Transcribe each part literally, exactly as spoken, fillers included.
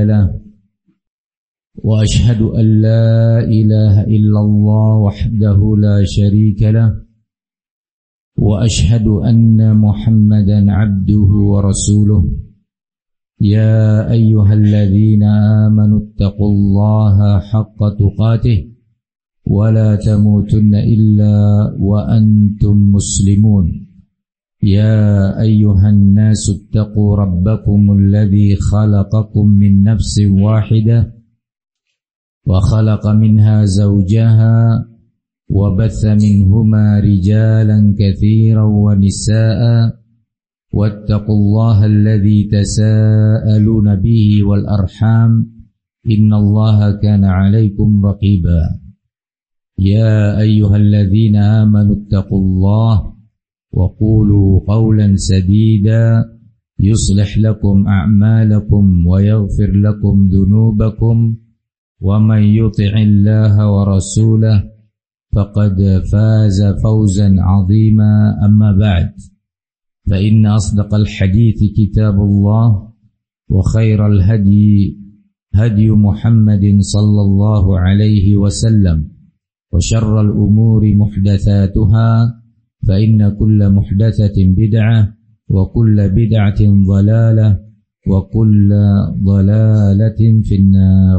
له وأشهد أن لا إله إلا الله وحده لا شريك له وأشهد أن محمدا عبده ورسوله يا أيها الذين آمنوا اتقوا الله حق تقاته ولا تموتن إلا وأنتم مسلمون يا أيها الناس اتقوا ربكم الذي خلقكم من نفس واحدة وخلق منها زوجها وبث منهما رجالا كثيرا ونساء واتقوا الله الذي تساءلون به والأرحام إن الله كان عليكم رقيبا يا أيها الذين آمنوا اتقوا الله وقولوا قولا سديدا يصلح لكم أعمالكم ويغفر لكم ذنوبكم ومن يطع الله ورسوله فقد فاز فوزا عظيما أما بعد فإن أصدق الحديث كتاب الله وخير الهدي هدي محمد صلى الله عليه وسلم وشر الأمور محدثاتها فإن كل محدثة بدعة وكل بدعة ضلالة وكل ضلالة في النار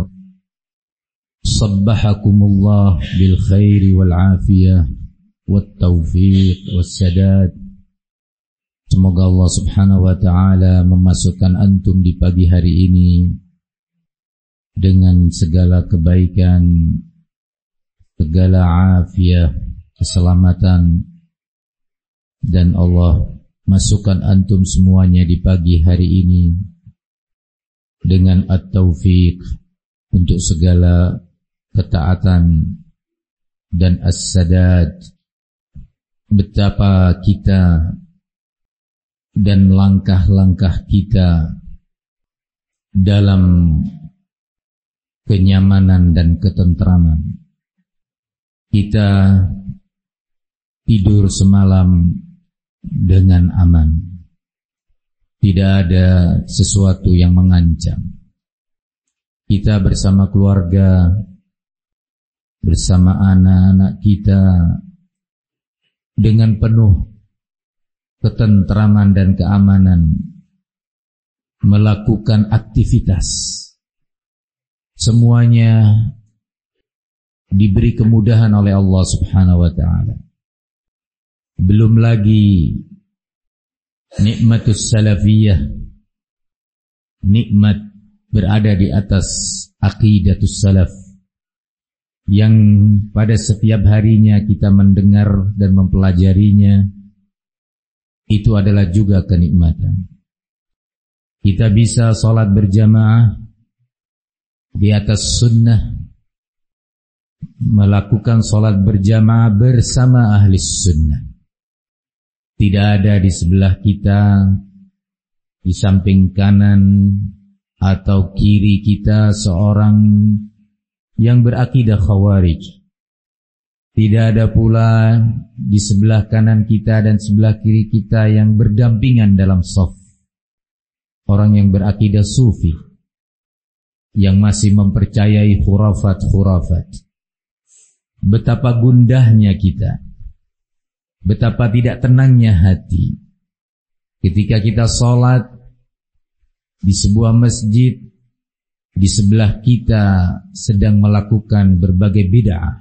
صبحكم الله بالخير والعافية والتوفيق والسداد. Semoga Allah subhanahu wa ta'ala memasukkan antum di pagi hari ini dengan segala kebaikan, segala afiah, keselamatan, dan Allah masukkan antum semuanya di pagi hari ini dengan at-taufiq untuk segala ketaatan dan as-sadad. Betapa kita dan langkah-langkah kita dalam kenyamanan dan ketentraman. Kita tidur semalam dengan aman. Tidak ada sesuatu yang mengancam. Kita bersama keluarga, bersama anak-anak kita dengan penuh ketentraman dan keamanan melakukan aktivitas. Semuanya diberi kemudahan oleh Allah subhanahu wa ta'ala. Belum lagi nikmatus salafiyah, nikmat berada di atas aqidatus salaf, yang pada setiap harinya kita mendengar dan mempelajarinya. Itu adalah juga kenikmatan. Kita bisa sholat berjamaah di atas sunnah, melakukan sholat berjamaah bersama ahli sunnah. Tidak ada di sebelah kita, di samping kanan atau kiri kita seorang yang berakidah khawarij. Tidak ada pula di sebelah kanan kita dan sebelah kiri kita yang berdampingan dalam shaf orang yang berakidah sufi, yang masih mempercayai khurafat-khurafat. Betapa gundahnya kita, betapa tidak tenangnya hati ketika kita sholat di sebuah masjid, di sebelah kita sedang melakukan berbagai bid'ah,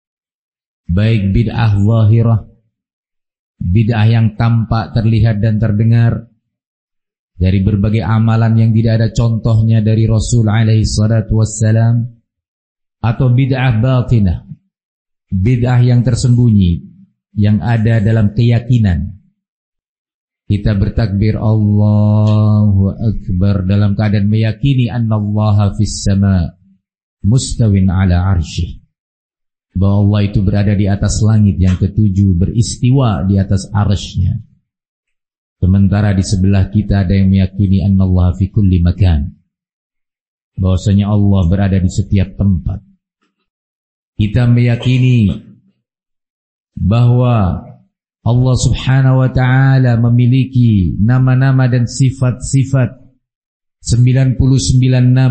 baik bid'ah zahirah, bid'ah yang tampak, terlihat dan terdengar, dari berbagai amalan yang tidak ada contohnya dari Rasul alaihi salatu wassalam, atau bid'ah batinah, bid'ah yang tersembunyi, yang ada dalam keyakinan. Kita bertakbir Allahu Akbar dalam keadaan meyakini annallaha fis sama mustawin ala arsyih, bahwa Allah itu berada di atas langit yang ketujuh, beristiwa di atas arsy-Nya. Sementara di sebelah kita ada yang meyakini annallaha fi kulli makan, bahwasanya Allah berada di setiap tempat. Kita meyakini bahwa Allah subhanahu wa ta'ala memiliki nama-nama dan sifat-sifat, sembilan puluh sembilan nama